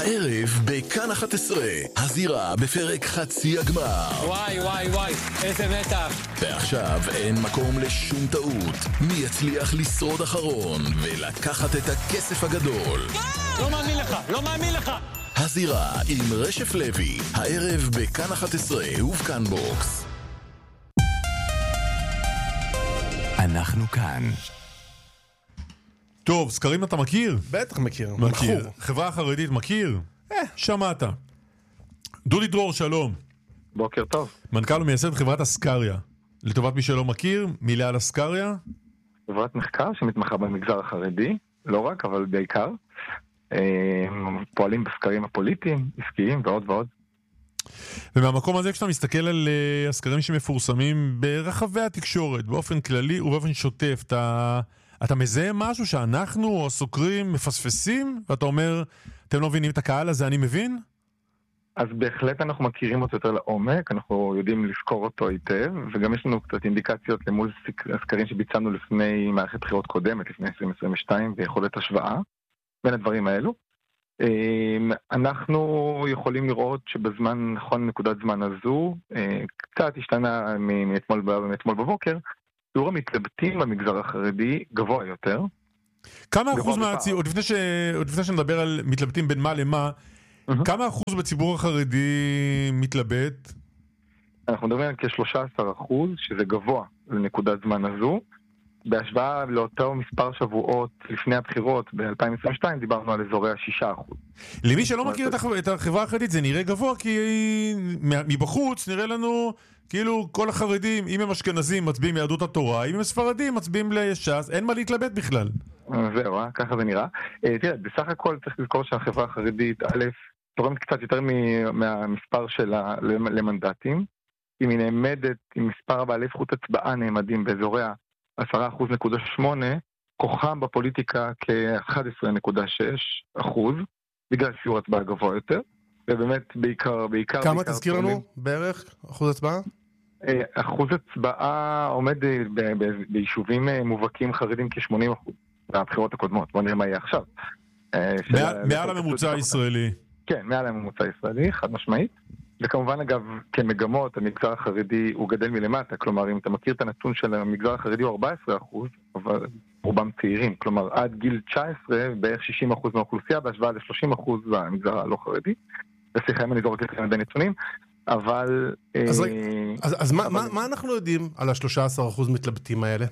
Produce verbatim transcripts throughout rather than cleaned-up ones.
הערב בכאן אחת עשרה, הזירה בפרק חצי הגמר. וואי וואי וואי, איזה מתח. ועכשיו אין מקום לשום טעות. מי יצליח לשרוד אחרון ולקחת את הכסף הגדול? לא מאמין לך, לא מאמין לך. הזירה עם רשף לוי, הערב בכאן אחת עשרה ובכאן בוקס. אנחנו כאן. טוב, סקרים אתה מכיר? בטח מכיר. מכיר. חברה החרדית מכיר? אה, שמעת. דודי דרור, שלום. בוקר טוב. מנכ"ל ומייסד חברת אסקריה. לטובת מי שלא מכיר, מילה על אסקריה? חברת מחקר שמתמחה במגזר החרדי, לא רק, אבל בעיקר. פועלים בסקרים הפוליטיים, עסקיים ועוד ועוד. ומהמקום הזה כשאתה מסתכל על uh, הסקרים שמפורסמים ברחבי התקשורת, באופן כללי ובאופן שוטף, אתה, אתה מזהה משהו שאנחנו או הסוקרים מפספסים, ואתה אומר, אתם לא מבינים את הקהל הזה, אני מבין? אז בהחלט אנחנו מכירים אותו יותר לעומק, אנחנו יודעים לזכור אותו היטב, וגם יש לנו קצת אינדיקציות למול הסקרים שביצענו לפני מערכת בחירות קודמת, לפני עשרים עשרים ושתיים, ויכולת השוואה בין הדברים האלו. אנחנו יכולים לראות שבזמן, נכון נקודת זמן הזו, קצת השתנה מאתמול, מאתמול בבוקר, שיעור המתלבטים במגזר החרדי גבוה יותר. כמה אחוז מהציבור, עוד לפני ש... עוד לפני שנדבר על מתלבטים בין מה למה, mm-hmm. כמה אחוז בציבור החרדי מתלבט? אנחנו מדברים על כ-שלושה עשר אחוז, שזה גבוה לנקודת זמן הזו. בהשוואה לאותו מספר שבועות לפני הבחירות ב-אלפיים עשרים ושתיים דיברנו על אזורי ה-שישה אחוז. למי שלא מכיר את החברה החרדית זה נראה גבוה, כי מבחוץ נראה לנו כאילו כל החרדים, אם הם אשכנזים מצביעים ליהדות התורה, אם הם ספרדים מצביעים לש"ס, אין מה להתלבט בכלל. זהו, ככה זה נראה. תראה, בסך הכל צריך לזכור שהחברה החרדית, א', תורמת קצת יותר מהמספר שלה למנדטים, אם היא נעמדת עם מספר הבעלי זכות הצבעה נעמדים באזורי עשרה אחוז נקודה שמונה, כוחם בפוליטיקה כ-אחד עשר נקודה שש אחוז, בגלל שיעור הצבעה גבוה יותר, ובאמת בעיקר... בעיקר כמה בעיקר תזכיר לנו בערך אחוז הצבעה? אחוז הצבעה עומד ביישובים מובהקים חרדים כ-שמונים אחוז, מהבחירות הקודמות, בוא נראה מה יהיה עכשיו. מעל הממוצע הישראלי. כן, מעל הממוצע הישראלי, חד משמעית. וכמובן אגב, כמגמות, המגזר החרדי הוא גדל מלמטה, כלומר אם אתה מכיר את הנתון של המגזר החרדי הוא ארבעה עשר אחוז, אבל רובם צעירים, כלומר עד גיל תשע עשרה בערך שישים אחוז מהאוכלוסייה, בהשוואה ל-שלושים אחוז במגזר הלא חרדי, וסליחה אם אני זורק לכם בין נתונים, אבל... אז, אה, אז, אז אבל... מה, מה, מה אנחנו יודעים על ה-שלושה עשר אחוז מתלבטים האלה?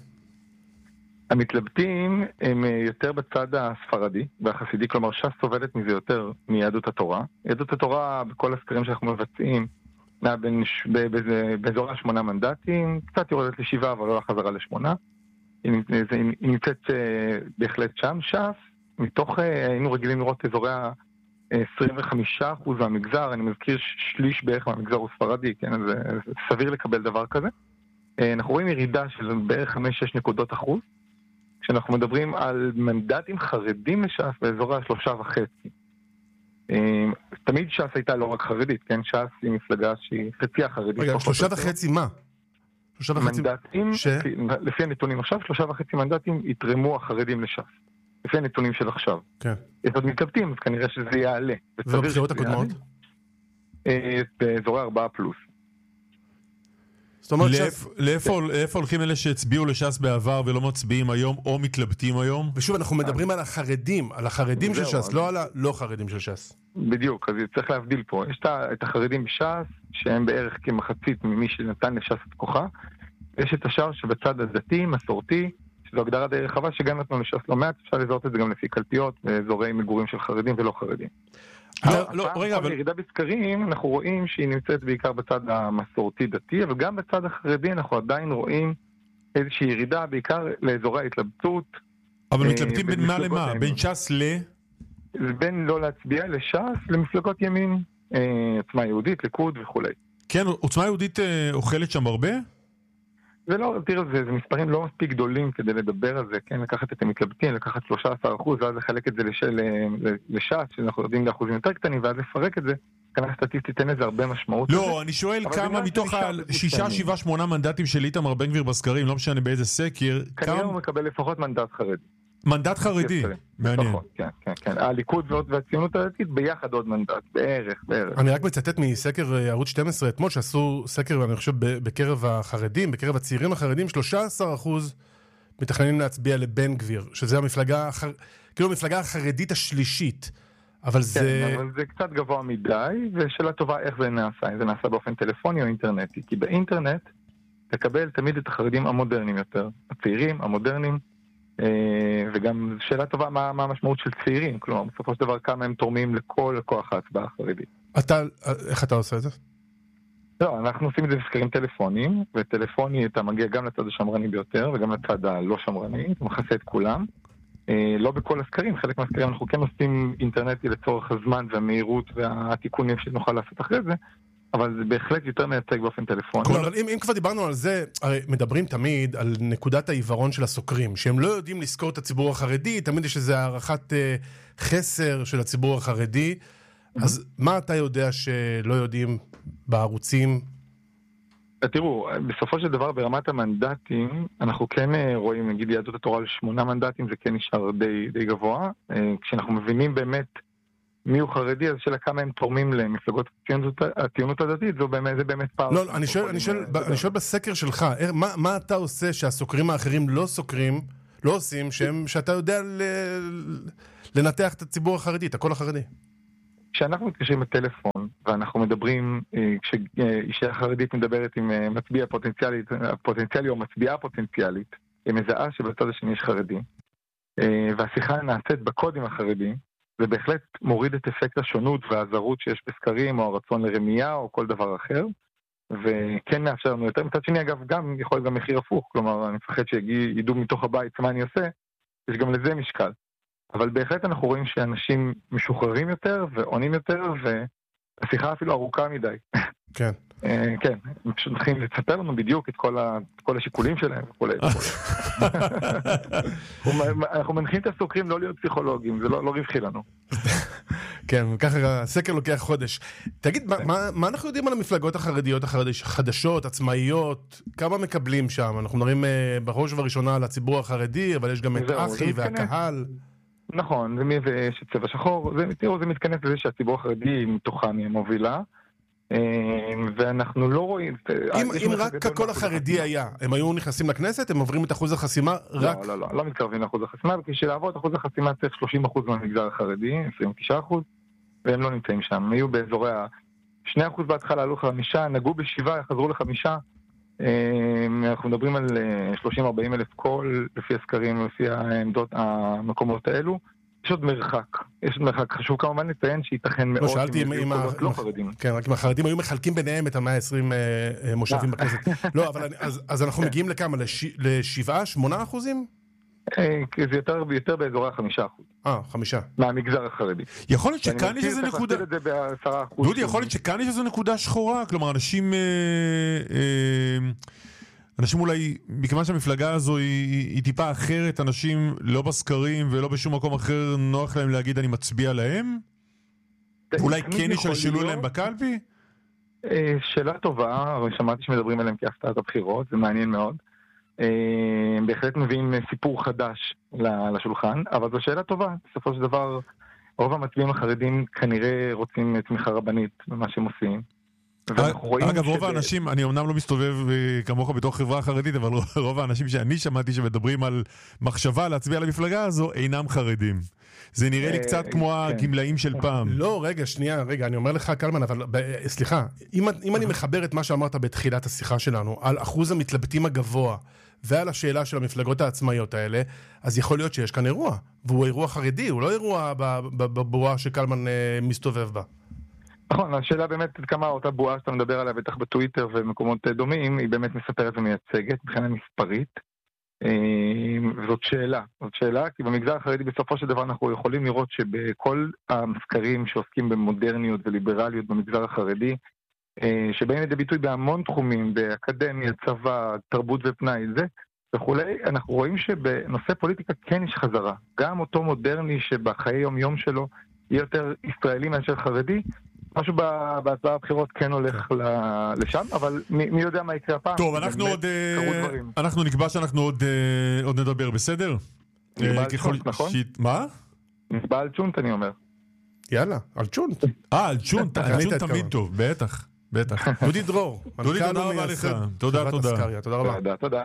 המתלבטים הם יותר בצד הספרדי והחסידי, כלומר ש"ס סובלת מזה יותר מיהדות התורה. יהדות התורה בכל הסקרים שאנחנו מבצעים, באזור השמונה מנדטים, קצת יורדת לשבעה אבל לא לחזרה לשמונה. היא נמצאת בהחלט שם. ש"ס, מתוך, היינו רגילים לראות אזורי ה-עשרים וחמישה אחוז מהמגזר, אני מזכיר שליש בערך מהמגזר הוא ספרדי, כן? אז זה סביר לקבל דבר כזה. אנחנו רואים ירידה של בערך חמש שש נקודות אחוז. כשאנחנו מדברים על מנדטים חרדים לש"ס באזור השלושה וחצי. תמיד ש"ס הייתה לא רק חרדית, כן? ש"ס היא מפלגה שהיא חציה חרדית. רגע, שלושה וחצי מה? שלושה וחצי מנדטים, לפי הנתונים עכשיו, שלושה וחצי מנדטים יתרמו החרדים לש"ס. לפי הנתונים של עכשיו. כן. יש עוד מתלבטים, אז כנראה שזה יעלה. ובבחירות הקודמות? באזורי ארבעה פלוס. לאיפה הולכים אלה שהצביעו לש"ס בעבר ולא מצביעים היום או מתלבטים היום? ושוב, אנחנו מדברים על החרדים, על החרדים של ש"ס, לא על הלא חרדים של ש"ס. בדיוק, אז צריך להבדיל פה. יש את החרדים בש"ס, שהם בערך כמחצית ממי שנתן לש"ס את כוחה. יש את השאר שבצד הדתי, מסורתי, שזו הגדרה די רחבה, שגם נתנו לש"ס לא מעט, אפשר לזהות את זה גם לפי קלפיות, באזורי מגורים של חרדים ולא חרדים. בירידה בסקרים אנחנו רואים שהיא נמצאת בעיקר בצד המסורתי דתי, אבל גם בצד החרדי אנחנו עדיין רואים איזושהי ירידה בעיקר לאזורי ההתלבטות. אבל מתלבטים בין מה למה? בין ש"ס ל... בין לא להצביע לש"ס למפלגות ימין, עוצמה יהודית, ליכוד וכו'. כן, עוצמה יהודית אוכלת שם הרבה? זה לא, תראה, זה, זה מספרים לא מספיק גדולים כדי לדבר על זה, כן, לקחת את המתלבטים, לקחת שלושה עשר אחוז, ואז לחלק את זה לשל, לש"ס, שאנחנו יודעים לאחוזים יותר קטנים, ואז לפרק את זה, כנראה סטטיסטית אין לזה הרבה משמעות. לא, אני שואל כמה מתוך השישה, שבעה, שמונה מנדטים של איתמר בן גביר בסקרים, לא משנה באיזה סקר, כנראה הוא מקבל לפחות מנדט חרדי. מנדט חרדי, מעניין. נכון, כן, כן, כן. הליכוד והציונות הדתית ביחד עוד מנדט, בערך, בערך. אני רק מצטט מסקר ערוץ שתים עשרה אתמול, שעשו סקר, אני חושב, בקרב החרדים, בקרב הצעירים החרדים, שלושה עשר אחוז מתכננים להצביע לבן גביר, שזה המפלגה, כאילו המפלגה החרדית השלישית. אבל זה... כן, אבל זה קצת גבוה מדי, ושאלה טובה איך זה נעשה, אם זה נעשה באופן טלפוני או אינטרנטי, כי באינטרנט תקבל תמיד את החרדים המודרניים יותר, הצעירים, המודרניים, וגם שאלה טובה מה, מה המשמעות של צעירים, כלומר, בסופו של דבר כמה הם תורמים לכל כוח ההצבעה החרדית. אתה, איך אתה עושה את זה? לא, אנחנו עושים את זה בסקרים טלפוניים, וטלפוני אתה מגיע גם לצד השמרני ביותר, וגם לצד הלא שמרני, אתה מכסה את כולם. לא בכל הסקרים, חלק מהסקרים אנחנו כן עושים אינטרנטי לצורך הזמן והמהירות והתיקונים שנוכל לעשות אחרי זה, אבל זה בהחלט יותר מייצג באופן טלפוני. כלומר, אבל אם, אם כבר דיברנו על זה, הרי מדברים תמיד על נקודת העיוורון של הסוקרים, שהם לא יודעים לזכור את הציבור החרדי, תמיד יש איזו הערכת אה, חסר של הציבור החרדי, אז מה אתה יודע שלא יודעים בערוצים? תראו, בסופו של דבר ברמת המנדטים, אנחנו כן רואים, נגיד יהדות התורה על שמונה מנדטים, זה כן נשאר די, די גבוה. כשאנחנו מבינים באמת מי הוא חרדי, אז שאלה כמה הם תורמים למפלגות הציונות הדתית, זה באמת, זה באמת פער. לא, אני שואל, אני שואל, אני שואל בסקר שלך, מה, מה אתה עושה שהסוקרים האחרים לא סוקרים, לא עושים, שהם, שאתה יודע לנתח את הציבור החרדי, את הקול החרדי? כשאנחנו מתקשרים בטלפון, ואנחנו מדברים, כשאישה חרדית מדברת עם מצביע פוטנציאלית, פוטנציאלי או מצביעה פוטנציאלית, היא מזהה שבצד השני יש חרדי, והשיחה נעשית בקודים החרדים, זה בהחלט מוריד את אפקט השונות והזרות שיש בסקרים, או הרצון לרמייה, או כל דבר אחר, וכן מאפשר לנו יותר. מצד שני, אגב, גם יכול להיות גם מחיר הפוך, כלומר, אני מפחד שידעו מתוך הבית מה אני עושה, יש גם לזה משקל. אבל בהחלט אנחנו רואים שאנשים משוחררים יותר ועונים יותר, והשיחה אפילו ארוכה מדי. כן. כן, הם פשוט מתחילים לספר לנו בדיוק את כל השיקולים שלהם וכולי. אנחנו מנחים את הסוקרים לא להיות פסיכולוגים, זה לא רווחי לנו. כן, ככה הסקר לוקח חודש. תגיד, מה אנחנו יודעים על המפלגות החרדיות החדשות, עצמאיות? כמה מקבלים שם? אנחנו מדברים בראש ובראשונה על הציבור החרדי, אבל יש גם את אחי והקהל. נכון, ויש צבע שחור, תראו, זה מתכנס לזה שהציבור החרדי מתוכם היא מובילה, ואנחנו לא רואים... אם רק הקול החרדי היה, הם היו נכנסים לכנסת, הם עוברים את אחוז החסימה רק... לא, לא, לא, לא מתקרבים לאחוז החסימה, וכשל לעבוד אחוז החסימה צריך שלושים אחוז מהמגזר החרדי, עשרים ותשעה אחוז, והם לא נמצאים שם. הם היו באזורי ה... שני אחוז בהתחלה עלו חמישה, נגעו בשבעה, חזרו לחמישה, אנחנו מדברים על שלושים ארבעים אלף קול, לפי הסקרים, לפי העמדות, המקומות האלו. יש עוד מרחק, יש עוד מרחק. חשוב כמובן לציין שייתכן מאוד... לא, שאלתי אם לא חרדים. כן, רק אם החרדים היו מחלקים ביניהם את ה-מאה ועשרים מושבים בכנסת. לא, אבל אז אנחנו מגיעים לכמה? לשבעה, שמונה אחוזים? זה יותר באזורי החמישה אחוז. אה, חמישה. מהמגזר החרדי. יכול להיות שכאן יש איזה נקודה... דודי, יכול להיות שכאן יש איזה נקודה שחורה, כלומר, אנשים... אנשים אולי, מכיוון שהמפלגה הזו היא, היא טיפה אחרת, אנשים לא בסקרים ולא בשום מקום אחר נוח להם להגיד אני מצביע להם? אולי כן ישלשלו להם בקלפי? שאלה טובה, אבל שמעתי שמדברים עליהם כהפתעת הבחירות, זה מעניין מאוד. בהחלט מביאים סיפור חדש לשולחן, אבל זו שאלה טובה. בסופו של דבר, רוב המצביעים החרדים כנראה רוצים תמיכה רבנית במה שהם עושים. אגב, רוב האנשים, אני אמנם לא מסתובב כמוך בתוך חברה חרדית, אבל רוב האנשים שאני שמעתי שמדברים על מחשבה להצביע למפלגה הזו, אינם חרדים. זה נראה לי קצת כמו הגמלאים של פעם. לא, רגע, שנייה, רגע, אני אומר לך, קלמן, אבל סליחה, אם אני מחבר את מה שאמרת בתחילת השיחה שלנו, על אחוז המתלבטים הגבוה, ועל השאלה של המפלגות העצמאיות האלה, אז יכול להיות שיש כאן אירוע, והוא אירוע חרדי, הוא לא אירוע בבועה שקלמן מסתובב בה. נכון, השאלה באמת כמה אותה בועה שאתה מדבר עליה בטח בטוויטר ומקומות דומים, היא באמת מספרת ומייצגת מבחינה מספרית. וזאת שאלה, זאת שאלה, כי במגזר החרדי בסופו של דבר אנחנו יכולים לראות שבכל המסקרים שעוסקים במודרניות וליברליות במגזר החרדי, שבאים לידי ביטוי בהמון תחומים, באקדמיה, צבא, תרבות ופנאי, זה וכולי, אנחנו רואים שבנושא פוליטיקה כן יש חזרה. גם אותו מודרני שבחיי יום יום שלו יהיה יותר ישראלי מאשר חרדי, משהו בהצבעה הבחירות כן הולך לשם, אבל מי יודע מה יקרה הפעם. טוב, אנחנו עוד... אנחנו נקבע שאנחנו עוד נדבר, בסדר? נקבע על ככל צ'ונט, נכון? שיט- מה? נקבע על צ'ונט, אני אומר. יאללה, על צ'ונט. אה, על צ'ונט, על ראית צ'ונט את תמיד כמה. טוב, בטח, בטח. דודי דרור. דודי, מנכ"ל תודה רבה ומייסד לך. תודה, חברת תודה. אסקריה. תודה רבה. תודה, תודה.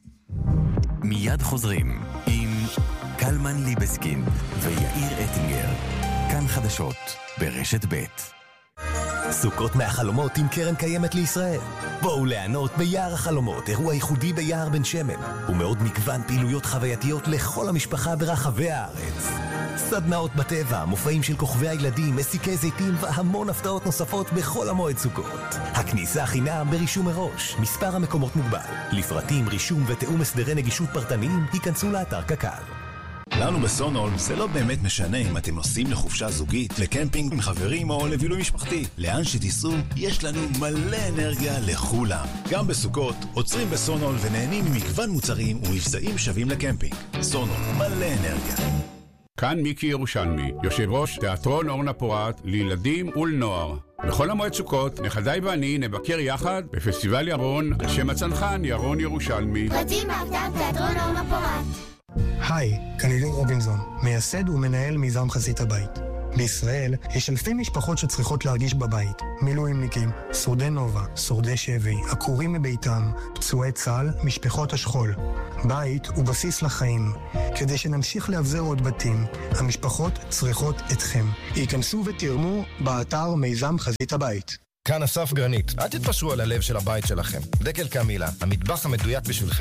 מיד חוזרים עם קלמן ליבסקין ויאיר אטינגר. כאן חדשות ברשת ב'. סוכות מהחלומות עם קרן קיימת לישראל. בואו ליהנות ביער החלומות, אירוע ייחודי ביער בן שמן, ומאוד מגוון פעילויות חווייתיות לכל המשפחה ברחבי הארץ. סדנאות בטבע, מופעים של כוכבי הילדים, מסיקי זיתים והמון הפתעות נוספות בכל המועד סוכות. הכניסה חינם ברישום מראש, מספר המקומות מוגבל. לפרטים, רישום ותאום הסדרי נגישות פרטניים, היכנסו לאתר קק"ל. לנו בסונול זה לא באמת משנה אם אתם נוסעים לחופשה זוגית, לקמפינג עם חברים או לבילוי משפחתי. לאן שתיסעו, יש לנו מלא אנרגיה לכולם. גם בסוכות, עוצרים בסונול ונהנים ממגוון מוצרים ומבצעים שווים לקמפינג. סונול, מלא אנרגיה. כאן מיקי ירושלמי, יושב ראש תיאטרון אורנה פורת לילדים ולנוער. בכל המועד סוכות, נכדיי ואני נבקר יחד בפסטיבל ירון על שם הצנחן ירון ירושלמי. פרטים באתר תיאטרון אורנה פורת. היי, כאן אילן רובינזון, מייסד ומנהל מיזם חזית הבית. בישראל יש אלפי משפחות שצריכות להרגיש בבית. מילואימניקים, שורדי נובה, שורדי שבי, עקורים מביתם, פצועי צה"ל, משפחות השכול. בית הוא בסיס לחיים. כדי שנמשיך להבזר עוד בתים, המשפחות צריכות אתכם. היכנסו ותרמו באתר מיזם חזית הבית. כאן אסף גרנית, אל תתפשרו על הלב של הבית שלכם. דקל קמילה, המטבח המדויק בשבילכם.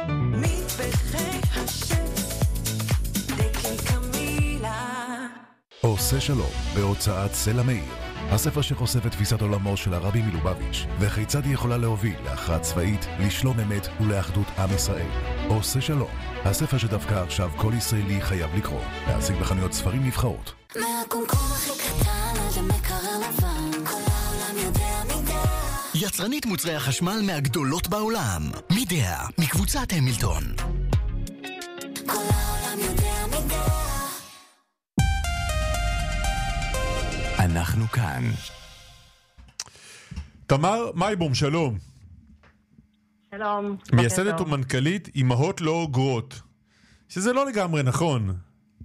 מטבחי השם, דקל קמילה. עושה שלום בהוצאת סלע מאיר. הספר שחושף את תפיסת עולמו של הרבי מלובביץ' וכיצד היא יכולה להוביל להכרעה צבאית, לשלום אמת ולאחדות עם ישראל. עושה שלום, הספר שדווקא עכשיו כל ישראלי חייב לקרוא. להשיג בחנויות ספרים נבחרות. מהקומקום הכי קטן עד המקרר לבן, כל העולם יודע מידע. יצרנית מוצרי החשמל מהגדולות בעולם. מידע, מקבוצת המילטון. כל העולם יודע מידע. אנחנו כאן. תמר מייבום, שלום. שלום. מייסדת ומנכ"לית אימהות לא אוגרות. שזה לא לגמרי נכון.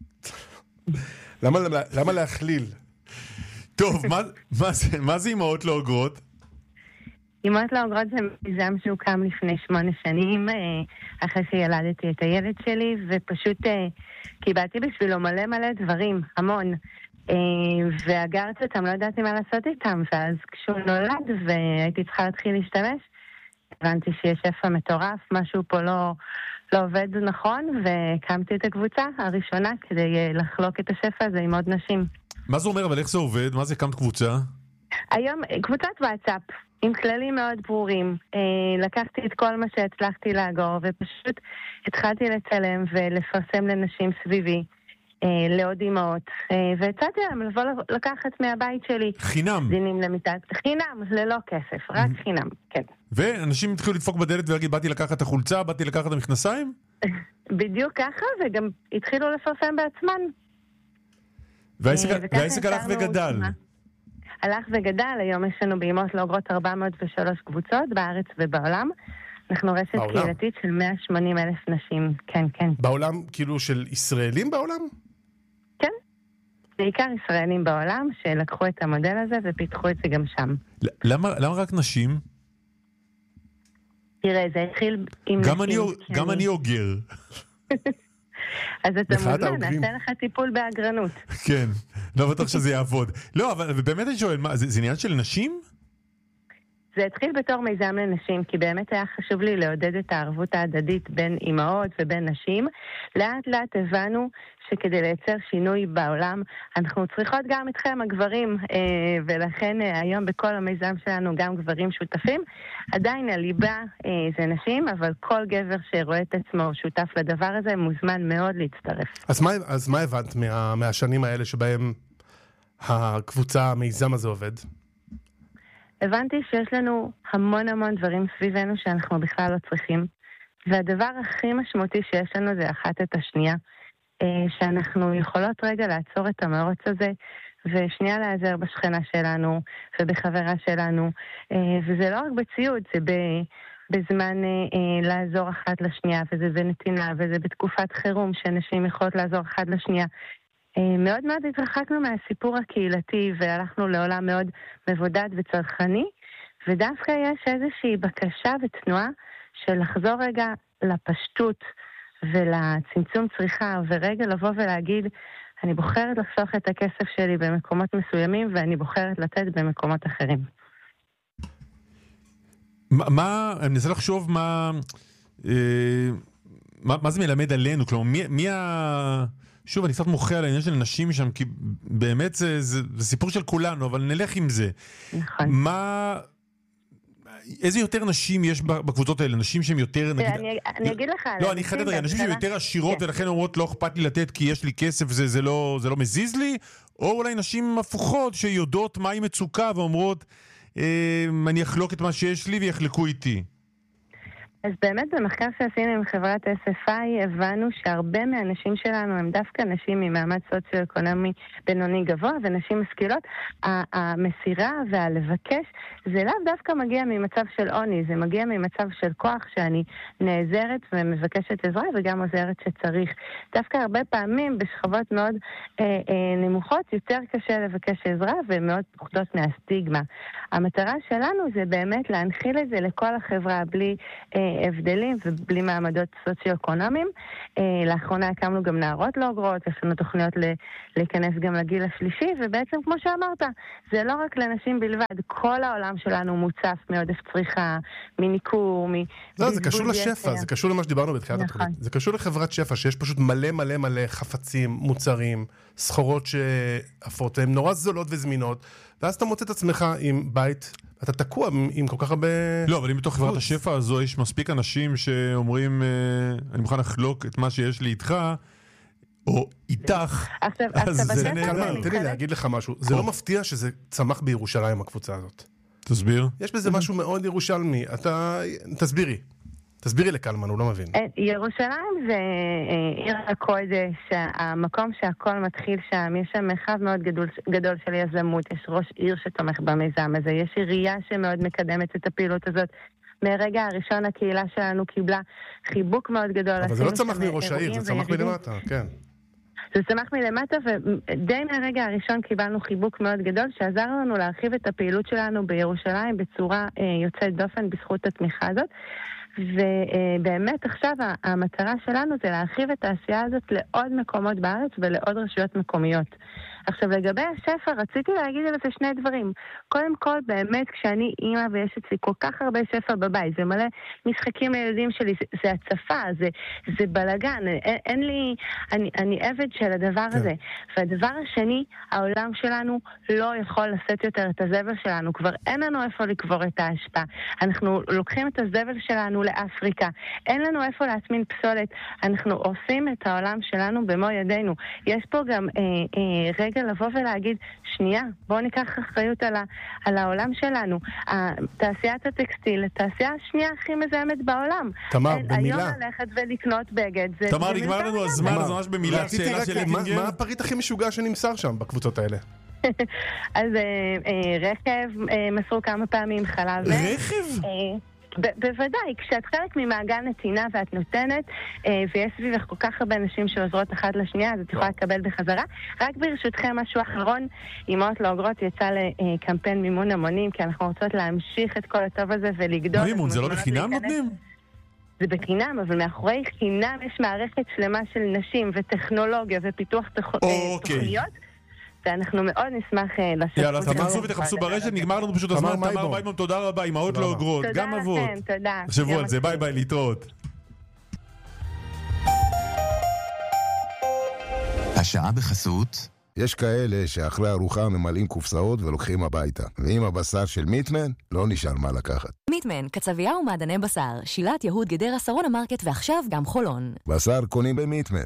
למה, למה להכליל? טוב, מה, מה זה, מה זה אימהות לא אוגרות? אימהות לא אוגרות זה מיזם שהוקם לפני שמונה שנים, אחרי שילדתי את הילד שלי, ופשוט קיבלתי בשבילו מלא מלא דברים, המון. ואגרתי אותם, לא ידעתי מה לעשות איתם, ואז כשהוא נולד והייתי צריכה להתחיל להשתמש, הבנתי שיש שפע מטורף, משהו פה לא, לא עובד נכון, והקמתי את הקבוצה הראשונה כדי לחלוק את השפע הזה עם עוד נשים. מה זה אומר, אבל איך זה עובד? מה זה הקמת קבוצה? היום, קבוצת וואטסאפ, עם כללים מאוד ברורים. לקחתי את כל מה שהצלחתי לאגור, ופשוט התחלתי לצלם ולפרסם לנשים סביבי. לעוד אימהות, והצעתי להם לבוא לקחת מהבית שלי. חינם. דינים למיטת, חינם, ללא כסף, רק חינם, כן. ואנשים התחילו לדפוק בדלת ולהגיד, באתי לקחת את החולצה, באתי לקחת את המכנסיים? בדיוק ככה, וגם התחילו לפרסם בעצמן. והעסק הלך וגדל. הלך וגדל, היום יש לנו באימהות לא אוגרות ארבע מאות ושלוש קבוצות בארץ ובעולם. אנחנו רשת קהילתית של מאה ושמונים אלף נשים, כן, כן. בעולם, כאילו של ישראלים בעולם? כן, בעיקר ישראלים בעולם שלקחו את המודל הזה ופיתחו את זה גם שם. למה, למה רק נשים? תראה, זה התחיל עם גם נשים. אני, גם אני אוגר. אז אתה מוזמן, נעשה לך טיפול באגרנות. כן, לא בטוח שזה יעבוד. לא, אבל באמת אני שואל, מה, זה, זה עניין של נשים? זה התחיל בתור מיזם לנשים, כי באמת היה חשוב לי לעודד את הערבות ההדדית בין אימהות ובין נשים. לאט לאט הבנו שכדי לייצר שינוי בעולם, אנחנו צריכות גם אתכם, הגברים, ולכן היום בכל המיזם שלנו גם גברים שותפים. עדיין הליבה זה נשים, אבל כל גבר שרואה את עצמו שותף לדבר הזה מוזמן מאוד להצטרף. אז מה, אז מה הבנת מה, מהשנים האלה שבהם הקבוצה, המיזם הזה עובד? הבנתי שיש לנו המון המון דברים סביבנו שאנחנו בכלל לא צריכים, והדבר הכי משמעותי שיש לנו זה אחת את השנייה, שאנחנו יכולות רגע לעצור את המרוץ הזה, ושנייה לעזר בשכנה שלנו ובחברה שלנו, וזה לא רק בציוד, זה בזמן אה, אה, לעזור אחת לשנייה, וזה בנתינה, וזה בתקופת חירום שנשים יכולות לעזור אחת לשנייה. אה, מאוד מאוד התרחקנו מהסיפור הקהילתי, והלכנו לעולם מאוד מבודד וצרכני, ודווקא יש איזושהי בקשה ותנועה של לחזור רגע לפשטות ולצמצום צריכה, ורגע לבוא ולהגיד, אני בוחרת לחסוך את הכסף שלי במקומות מסוימים, ואני בוחרת לתת במקומות אחרים. מה, מה אני מנסה לחשוב מה, אה, מה, מה זה מלמד עלינו? כלומר, מי, מי ה... שוב, אני קצת מוחה על העניין של נשים שם, כי באמת זה, זה, זה סיפור של כולנו, אבל נלך עם זה. נכון. מה... איזה יותר נשים יש בקבוצות האלה? נשים שהן יותר... נגיד... אני, אני אגיד לך... לא, אני חדד רגע, נשים שהן יותר עשירות, ולכן אומרות, לא אכפת לי לתת כי יש לי כסף, זה, זה, לא, זה לא מזיז לי? או אולי נשים הפוכות שיודעות מהי מצוקה, ואומרות, אה, אני אחלוק את מה שיש לי ויחלקו איתי. אז באמת במחקר שעשינו עם חברת אס אף איי הבנו שהרבה מהנשים שלנו הם דווקא נשים ממעמד סוציו-אקונומי בינוני גבוה ונשים משכילות. המסירה והלבקש זה לאו דווקא מגיע ממצב של עוני, זה מגיע ממצב של כוח שאני נעזרת ומבקשת עזרה וגם עוזרת שצריך. דווקא הרבה פעמים בשכבות מאוד אה, אה, נמוכות יותר קשה לבקש עזרה ומאוד פחותות מהסטיגמה. המטרה שלנו זה באמת להנחיל את זה לכל החברה בלי אה, הבדלים ובלי מעמדות סוציו-אקונומיים. לאחרונה הקמנו גם נערות לא אוגרות, יש לנו תוכניות להיכנס גם לגיל השלישי, ובעצם כמו שאמרת, זה לא רק לנשים בלבד, כל העולם שלנו מוצף מעודף צריכה, מניקור, מבזבוז יתר. לא, זה קשור לשפע, זה קשור למה שדיברנו בתחילת התוכנית. זה קשור לחברת שפע, שיש פשוט מלא מלא מלא חפצים, מוצרים, סחורות שעפות, הן נורא זולות וזמינות, ואז אתה מוצא את עצמך עם בית... אתה תקוע עם כל כך הרבה... לא, אבל אם בתוך חברת השפע הזו יש מספיק אנשים שאומרים, אני מוכן לחלוק את מה שיש לי איתך, או איתך, אז זה נהדר. תן לי להגיד לך משהו, זה לא מפתיע שזה צמח בירושלים, הקבוצה הזאת. תסביר. יש בזה משהו מאוד ירושלמי. אתה... תסבירי. תסבירי לקלמן, הוא לא מבין. ירושלים זה עיר הקודש, המקום שהכל מתחיל שם, יש שם מרחב מאוד גדול, גדול של יזמות, יש ראש עיר שתומך במיזם הזה, יש עירייה שמאוד מקדמת את הפעילות הזאת. מהרגע הראשון הקהילה שלנו קיבלה חיבוק מאוד גדול. אבל זה לא צמח מראש העיר, זה צמח מלמטה, כן. זה צמח מלמטה, ודי מהרגע הראשון קיבלנו חיבוק מאוד גדול, שעזר לנו להרחיב את הפעילות שלנו בירושלים בצורה יוצאת דופן בזכות התמיכה הזאת. ובאמת עכשיו המטרה שלנו זה להרחיב את העשייה הזאת לעוד מקומות בארץ ולעוד רשויות מקומיות. עכשיו לגבי השפע רציתי להגיד על זה שני דברים. קודם כל באמת כשאני אימא ויש אצלי כל כך הרבה שפע בבית, זה מלא משחקים לילדים שלי, זה, זה הצפה, זה, זה בלגן, אין, אין לי, אני, אני עבד של הדבר הזה. והדבר השני, העולם שלנו לא יכול לשאת יותר את הזבל שלנו, כבר אין לנו איפה לקבור את ההשפעה. אנחנו לוקחים את הזבל שלנו לאפריקה, אין לנו איפה להטמין פסולת, אנחנו עושים את העולם שלנו במו ידינו. יש פה גם אה, אה, רגע לבוא ולהגיד, שנייה, בואו ניקח אחריות על, ה, על העולם שלנו. תעשיית הטקסטיל, התעשייה השנייה הכי מזהמת בעולם. תמר, במילה. היום ללכת ולקנות בגד. זה, תמר, זה נגמר לנו הזמן, זה ממש במילה. שאלה של אטינגר. מה הפריט הכי משוגע שנמסר שם בקבוצות האלה? אז אה, אה, רכב, אה, מסרו כמה פעמים חלב. רכב? אה, ב- בוודאי, כשאת חלק ממעגל נתינה ואת נותנת, אה, ויש סביבך כל כך הרבה נשים שעוזרות אחת לשנייה, אז את יכולה לקבל בחזרה. רק ברשותכם משהו אחרון, אמהות לא אוגרות יצא לקמפיין מימון המונים, כי אנחנו רוצות להמשיך את כל הטוב הזה ולגדול. מימון, זה לא בחינם נותנים? זה בחינם, אבל מאחורי חינם יש מערכת שלמה של נשים וטכנולוגיה ופיתוח תוכניות. ואנחנו מאוד נשמח לשתף. יאללה, תכנסו ותחפשו ברשת, נגמר לנו פשוט הזמן. תמר בייבום, תודה רבה, אמהות לא אוגרות, גם אבות. תודה לכם, תודה. תחשבו על זה, ביי ביי, להתראות. השעה בחסות. יש כאלה שאחרי ארוחה ממלאים קופסאות ולוקחים הביתה. ועם הבשר של מיטמן, לא נשאר מה לקחת. מיטמן, קצבייה ומעדני בשר, שילת יהוד גדרה שרון המרקט ועכשיו גם חולון. בשר קונים במיטמן.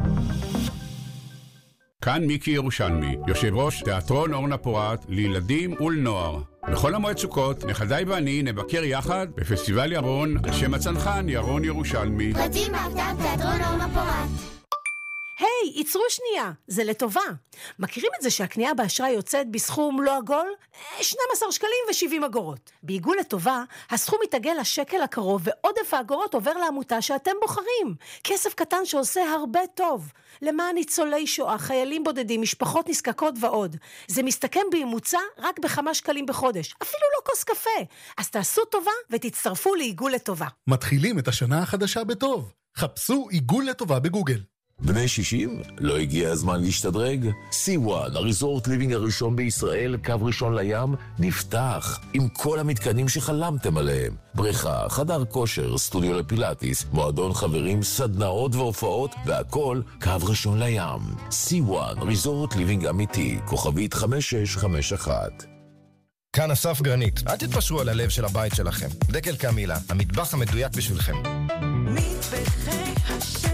כאן מיקי ירושלמי, יושב ראש תיאטרון אורנה פורת לילדים ולנוער. בכל המועד סוכות, נכדיי ואני נבקר יחד בפסטיבל ירון על שם הצנחן ירון ירושלמי. פרטים באתר תיאטרון אורנה פורת. היי, היי, ייצרו שנייה, זה לטובה. מכירים את זה שהקנייה באשראי יוצאת בסכום לא עגול? שנים עשר שקלים ו-שבעים אגורות. בעיגול לטובה, הסכום מתעגל לשקל הקרוב ועודף האגורות עובר לעמותה שאתם בוחרים. כסף קטן שעושה הרבה טוב. למען ניצולי שואה, חיילים בודדים, משפחות נזקקות ועוד. זה מסתכם בממוצע רק בכמה שקלים בחודש. אפילו לא כוס קפה. אז תעשו טובה ותצטרפו לעיגול לטובה. מתחילים את השנה החדשה בטוב. חפשו עיגול לטובה בגוגל. בני שישים? לא הגיע הזמן להשתדרג? סי וואן, הריזורט ליבינג הראשון בישראל, קו ראשון לים, נפתח עם כל המתקנים שחלמתם עליהם. בריכה, חדר כושר, סטודיו לפילאטיס, מועדון חברים, סדנאות והופעות, והכל קו ראשון לים. סי וואן, ריזורט ליבינג אמיתי, כוכבית חמש שש חמש אחת. כאן אסף גרנית, אל תתפשרו על הלב של הבית שלכם. דקל קמילה, המטבח המדויק בשבילכם. מטבחי השם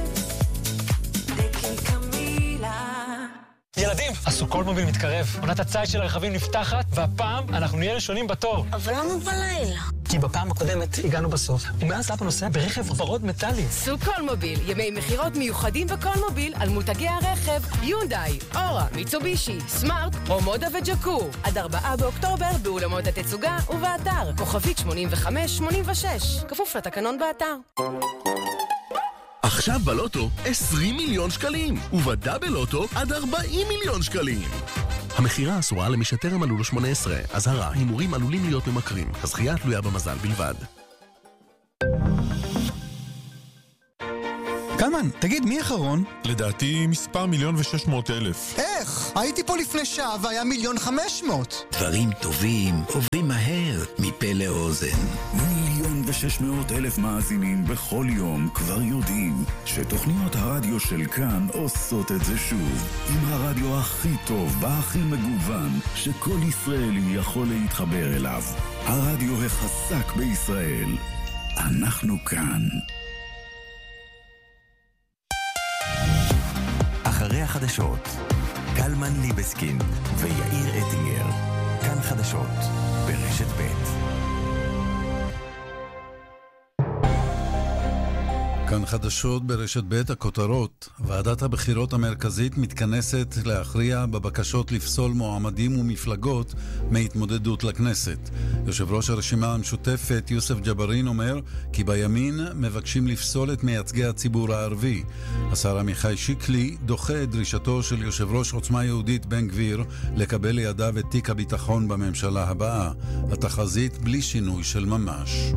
ילדים, הסוכות מוביל מתקרב. עונת הציד של הרכבים נפתחת, והפעם אנחנו נהיה ראשונים בתור. אבל למה בלילה? כי בפעם הקודמת הגענו בסוף, ומאז אבא נוסע ברכב ורוד מטלי. סוכות מוביל, ימי מחירות מיוחדים בכל מוביל על מותגי הרכב, יונדאי, אורה, מיצובישי, סמארט, רומודה וג'קור. עד ארבעה באוקטובר באולמות התצוגה ובאתר, כוכבית שמונים וחמש שמונים ושש. כפוף לתקנון באתר. עכשיו בלוטו עשרים מיליון שקלים, ובדאבל לוטו עד ארבעים מיליון שקלים. המחירה אסורה למי שטרם מלאו לו שמונה עשרה. אזהרה, הימורים עלולים להיות ממכרים. הזכייה תלויה במזל בלבד. קלמן, תגיד, מי אחרון? לדעתי מספר מיליון ושש מאות אלף. איך? הייתי פה לפני שעה והיה מיליון חמש מאות. דברים טובים עוברים מהר מפה לאוזן. מיליון ושש מאות אלף מאזינים בכל יום כבר יודעים שתוכניות הרדיו של כאן עושות את זה שוב. עם הרדיו הכי טוב והכי מגוון שכל ישראלי יכול להתחבר אליו. הרדיו החזק בישראל. אנחנו כאן. אחרי החדשות, קלמן ליבסקין ויאיר אטינגר. כאן חדשות ברשת ב'. כאן חדשות ברשת ב'. הכותרות: ועדת הבחירות המרכזית מתכנסת להכריע בבקשות לפסול מועמדים ומפלגות מהתמודדות לכנסת. יושב ראש הרשימה המשותפת יוסף ג'בארין אומר כי בימין מבקשים לפסול את מייצגי הציבור הערבי. השר עמיחי שיקלי דוחה את דרישתו של יושב ראש עוצמה יהודית בן גביר לקבל לידיו את תיק הביטחון בממשלה הבאה. התחזית בלי שינוי של ממש.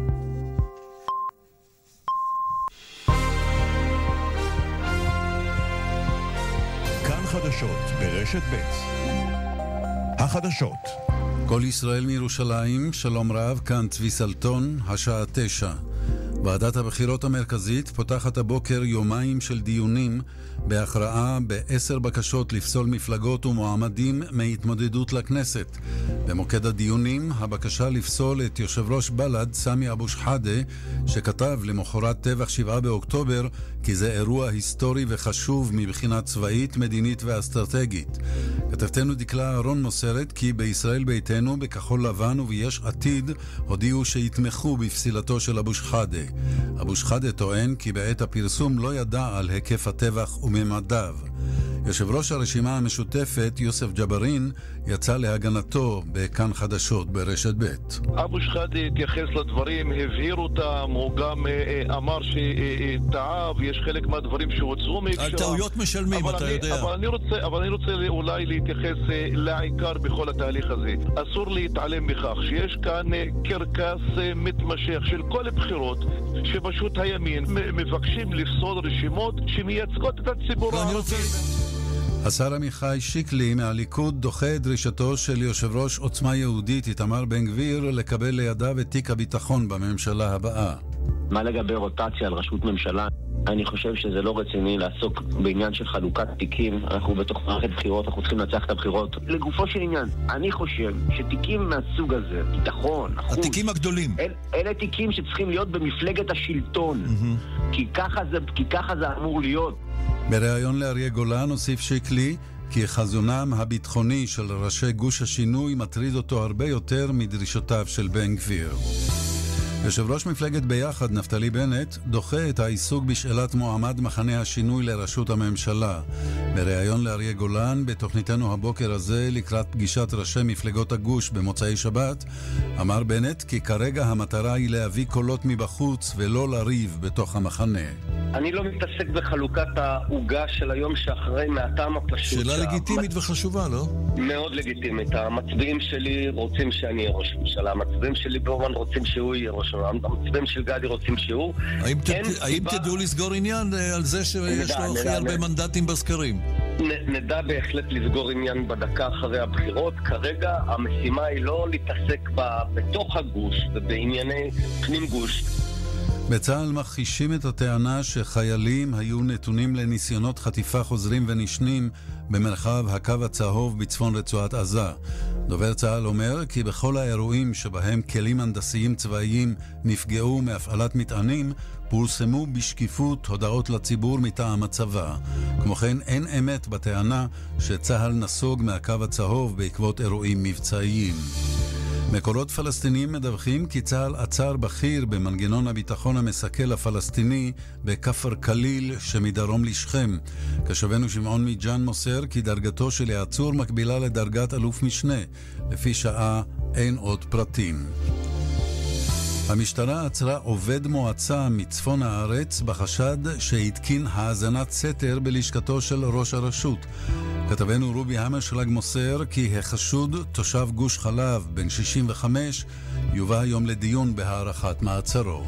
חדשות ברשת ב'. החדשות. כל ישראל מירושלים, שלום רב, כאן צבי סלטון, השעה תשע. ועדת הבחירות המרכזית פותחת הבוקר יומיים של דיונים בהכרעה בעשר בקשות לפסול מפלגות ומועמדים מהתמודדות לכנסת. במוקד הדיונים הבקשה לפסול את יושב ראש בל"ד סמי אבו שחאדה, שכתב למחרת טבח שבעה באוקטובר כי זה אירוע היסטורי וחשוב מבחינה צבאית, מדינית ואסטרטגית. כתבתנו דקלה אהרון מוסרת כי בישראל ביתנו, בכחול לבן וביש עתיד הודיעו שיתמכו בפסילתו של אבו שחאדה. אבו שחאדה טוען כי בעת הפרסום לא ידע על היקף הטבח וממדיו. יושב ראש הרשימה המשותפת יוסף ג'בארין יצא להגנתו בכאן חדשות ברשת ב'. אבו שחאדה התייחס לדברים, הבהיר אותם, הוא גם אה, אמר שטעה ויש חלק מהדברים שהוצאו מהקשרם. על טעויות משלמים, אתה אני, יודע. אבל אני רוצה, אבל אני רוצה אולי להתייחס אה, לעיקר בכל התהליך הזה. אסור להתעלם מכך שיש כאן אה, קרקס אה, מתמשך של כל הבחירות שפשוט הימין מבקשים לפסול רשימות שמייצגות את הציבור הערבי. השר עמיחי שיקלי מהליכוד דוחה את דרישתו של יושב ראש עוצמה יהודית איתמר בן גביר לקבל לידיו את תיק הביטחון בממשלה הבאה. מה לגבי רוטציה על רשות ממשלה? אני חושב שזה לא רציני לעסוק בעניין של חלוקת תיקים. אנחנו בתוך מערכת בחירות, אנחנו צריכים לנצח את הבחירות. לגופו של עניין, אני חושב שתיקים מהסוג הזה, ביטחון, חוץ, התיקים הגדולים. אל, אלה תיקים שצריכים להיות במפלגת השלטון. Mm-hmm. כי ככה זה, כי ככה זה אמור להיות. בריאיון לאריה גולן הוסיף שיקלי כי חזונם הביטחוני של ראשי גוש השינוי מטריד אותו הרבה יותר מדרישותיו של בן גביר. יושב ראש מפלגת ביחד, נפתלי בנט, דוחה את העיסוק בשאלת מועמד מחנה השינוי לראשות הממשלה. בריאיון לאריה גולן, בתוכניתנו הבוקר הזה, לקראת פגישת ראשי מפלגות הגוש במוצאי שבת, אמר בנט כי כרגע המטרה היא להביא קולות מבחוץ ולא לריב בתוך המחנה. אני לא מתעסק בחלוקת העוגה של היום שאחרי מהטעם הפשוט. שאלה לגיטימית המצ... וחשובה, לא? מאוד לגיטימית. המצביעים שלי רוצים שאני אהיה ראש ממשלה, המצביעים שלי באורן רוצים שהוא יהיה ראש ממשלה, המצביעים של גדי רוצים שהוא. האם, ת... האם תדעו לסגור עניין על זה שיש לו הכי הרבה מנדטים בסקרים? נ, נדע בהחלט לסגור עניין בדקה אחרי הבחירות. כרגע המשימה היא לא להתעסק ב, בתוך הגוש ובענייני פנים גוש. בצה"ל מכחישים את הטענה שחיילים היו נתונים לניסיונות חטיפה חוזרים ונשנים במרחב הקו הצהוב בצפון רצועת עזה. דובר צה"ל אומר כי בכל האירועים שבהם כלים הנדסיים צבאיים נפגעו מהפעלת מטענים, פורסמו בשקיפות הודעות לציבור מטעם הצבא. כמו כן, אין אמת בטענה שצה"ל נסוג מהקו הצהוב בעקבות אירועים מבצעיים. מקורות פלסטיניים מדווחים כי צה"ל עצר בכיר במנגנון הביטחון המסכל הפלסטיני בכפר קליל שמדרום לשכם. כשבנו שמעון מג'אן מוסר כי דרגתו של העצור מקבילה לדרגת אלוף משנה. לפי שעה אין עוד פרטים. המשטרה עצרה עובד מועצה מצפון הארץ בחשד שהתקין האזנת סתר בלשכתו של ראש הרשות. כתבנו רובי המרשלג מוסר כי החשוד, תושב גוש חלב בן שישים וחמש, יובא היום לדיון בהארכת מעצרו.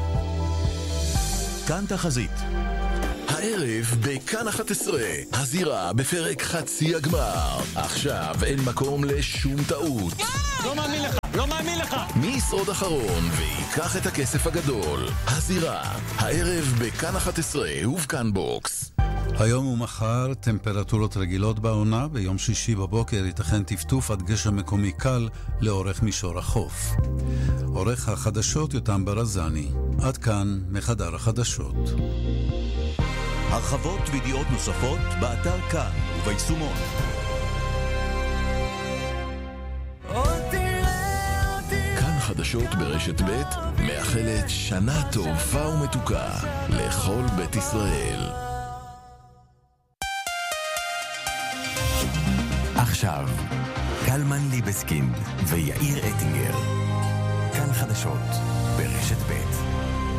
כאן תחזית. הערב בכאן אחת עשרה, הזירה בפרק חצי הגמר. עכשיו אין מקום לשום טעות. לא מאמין לך, לא מאמין לך. מי ישרוד אחרון ויקח את הכסף הגדול? הזירה, הערב בכאן אחת עשרה ובכאן בוקס. היום ומחר טמפרטורות רגילות בעונה, ביום שישי בבוקר ייתכן טפטוף עד גשם מקומי קל לאורך מישור החוף. עורך החדשות יותם ברזני. עד כאן מחדר החדשות. הרחבות וידיעות נוספות באתר כאן וביישומון. כאן חדשות ברשת ב' מאחלת שנה טובה ומתוקה לכל בית ישראל. עכשיו, קלמן ליבסקינד ויאיר אטינגר. כאן חדשות ברשת ב'.